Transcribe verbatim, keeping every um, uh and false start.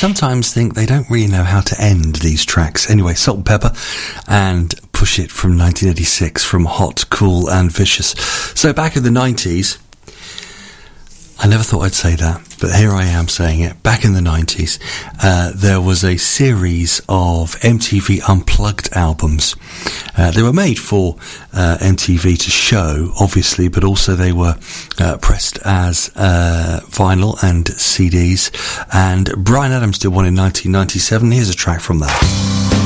sometimes think they don't really know how to end these tracks. Anyway, Salt and Pepper and Push It from nineteen eighty-six from Hot, Cool and Vicious. So back in the nineties, I never thought I'd say that, but here I am saying it. Back in the nineties, uh, there was a series of M T V Unplugged albums. Uh, they were made for uh, M T V to show, obviously, but also they were uh, pressed as uh, vinyl and C Ds. And Bryan Adams did one in nineteen ninety-seven. Here's a track from that.